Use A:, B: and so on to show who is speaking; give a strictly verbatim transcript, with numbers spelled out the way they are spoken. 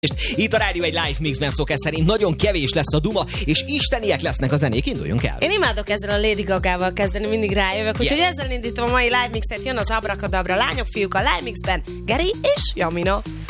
A: Itt a rádió egy live mixben szokás szerint nagyon kevés lesz a duma, és isteniek lesznek a zenék, induljunk el.
B: Én imádok ezzel a Lady Gagával kezdeni, mindig rájövök, úgyhogy yes. ezzel indítom a mai live mixet, jön az Abracadabra, lányok, fiúk a live mixben, Geri és Jamina.